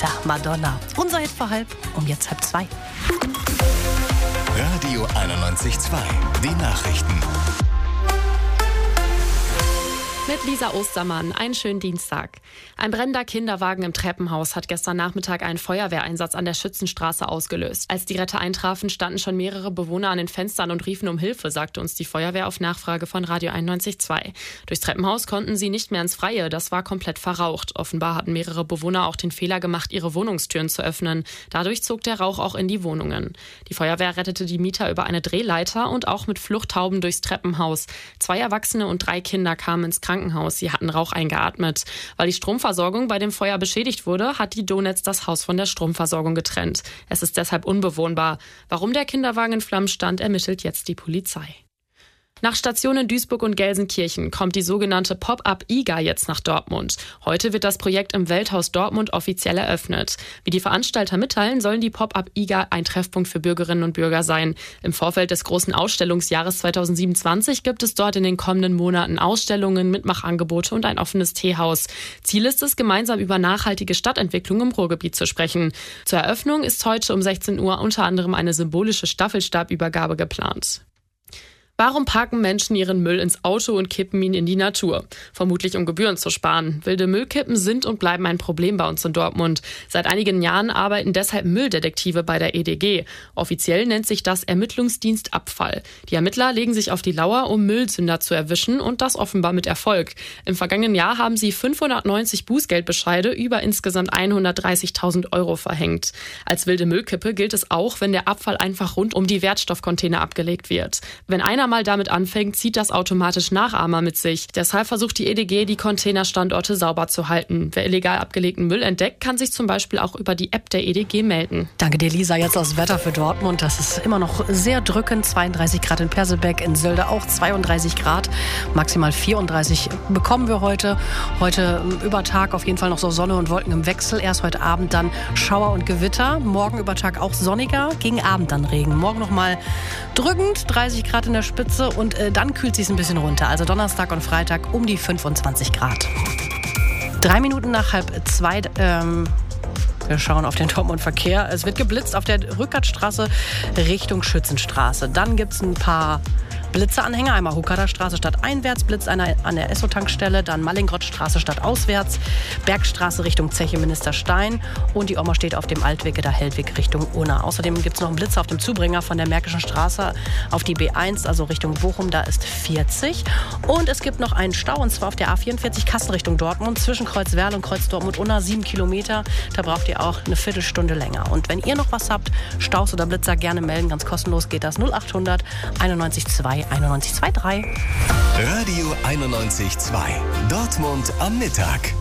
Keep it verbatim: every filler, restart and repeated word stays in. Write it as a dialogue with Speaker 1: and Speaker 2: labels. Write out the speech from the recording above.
Speaker 1: Senorita Madonna. Unser Hit vor halb, um jetzt halb zwei.
Speaker 2: Radio einundneunzig Komma zwei, die Nachrichten.
Speaker 3: Mit Lisa Ostermann, einen schönen Dienstag. Ein brennender Kinderwagen im Treppenhaus hat gestern Nachmittag einen Feuerwehreinsatz an der Schützenstraße ausgelöst. Als die Retter eintrafen, standen schon mehrere Bewohner an den Fenstern und riefen um Hilfe, sagte uns die Feuerwehr auf Nachfrage von Radio einundneunzig Komma zwei. Durchs Treppenhaus konnten sie nicht mehr ins Freie, das war komplett verraucht. Offenbar hatten mehrere Bewohner auch den Fehler gemacht, ihre Wohnungstüren zu öffnen. Dadurch zog der Rauch auch in die Wohnungen. Die Feuerwehr rettete die Mieter über eine Drehleiter und auch mit Fluchthauben durchs Treppenhaus. Zwei Erwachsene und drei Kinder kamen ins Krankenhaus. Sie hatten Rauch eingeatmet. Weil die Stromversorgung bei dem Feuer beschädigt wurde, hat die Donetz das Haus von der Stromversorgung getrennt. Es ist deshalb unbewohnbar. Warum der Kinderwagen in Flammen stand, ermittelt jetzt die Polizei. Nach Stationen Duisburg und Gelsenkirchen kommt die sogenannte Pop-up-I G A jetzt nach Dortmund. Heute wird das Projekt im Welthaus Dortmund offiziell eröffnet. Wie die Veranstalter mitteilen, sollen die Pop-up-I G A ein Treffpunkt für Bürgerinnen und Bürger sein. Im Vorfeld des großen Ausstellungsjahres zweitausendsiebenundzwanzig gibt es dort in den kommenden Monaten Ausstellungen, Mitmachangebote und ein offenes Teehaus. Ziel ist es, gemeinsam über nachhaltige Stadtentwicklung im Ruhrgebiet zu sprechen. Zur Eröffnung ist heute um sechzehn Uhr unter anderem eine symbolische Staffelstabübergabe geplant. Warum parken Menschen ihren Müll ins Auto und kippen ihn in die Natur? Vermutlich um Gebühren zu sparen. Wilde Müllkippen sind und bleiben ein Problem bei uns in Dortmund. Seit einigen Jahren arbeiten deshalb Mülldetektive bei der E D G. Offiziell nennt sich das Ermittlungsdienst Abfall. Die Ermittler legen sich auf die Lauer, um Müllsünder zu erwischen und das offenbar mit Erfolg. Im vergangenen Jahr haben sie fünfhundertneunzig Bußgeldbescheide über insgesamt hundertdreißigtausend Euro verhängt. Als wilde Müllkippe gilt es auch, wenn der Abfall einfach rund um die Wertstoffcontainer abgelegt wird. Wenn einer mal damit anfängt, zieht das automatisch Nachahmer mit sich. Deshalb versucht die E D G, die Containerstandorte sauber zu halten. Wer illegal abgelegten Müll entdeckt, kann sich zum Beispiel auch über die App der E D G melden.
Speaker 1: Danke dir, Lisa. Jetzt das Wetter für Dortmund. Das ist immer noch sehr drückend. zweiunddreißig Grad in Persebeck, in Sölde auch zweiunddreißig Grad. Maximal vierunddreißig bekommen wir heute. Heute über Tag auf jeden Fall noch so Sonne und Wolken im Wechsel. Erst heute Abend dann Schauer und Gewitter. Morgen über Tag auch sonniger. Gegen Abend dann Regen. Morgen noch mal drückend, dreißig Grad in der Spitze. Und äh, dann kühlt es sich ein bisschen runter. Also Donnerstag und Freitag um die fünfundzwanzig Grad. Drei Minuten nach halb zwei. Ähm, wir schauen auf den Dortmund-Verkehr. Es wird geblitzt auf der Rückertstraße Richtung Schützenstraße. Dann gibt es ein paar Blitzeanhänger, einmal Hukader Straße stadteinwärts, Blitz einer an der Esso-Tankstelle, dann Mallingrottstraße stadtauswärts, Bergstraße Richtung Zeche Ministerstein und die Oma steht auf dem Altweg der Heldweg Richtung Unna. Außerdem gibt es noch einen Blitzer auf dem Zubringer von der Märkischen Straße auf die B eins, also Richtung Bochum, da ist vierzig. Und es gibt noch einen Stau, und zwar auf der A vierundvierzig Kassel Richtung Dortmund, zwischen Kreuzwerl und Kreuz Dortmund-Unna, sieben Kilometer. Da braucht ihr auch eine Viertelstunde länger. Und wenn ihr noch was habt, Staus oder Blitzer, gerne melden, ganz kostenlos geht das null achthundert einundneunzig zwei einundneunzig zwei drei.
Speaker 2: Radio einundneunzig Komma zwei. Dortmund am Mittag.